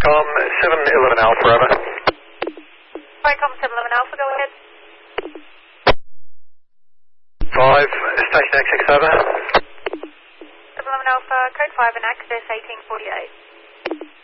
Com 711 Alpha, over. Vicom 711 Alpha, go ahead. 5, station access, over. 711 Alpha, code 5 and access 1848.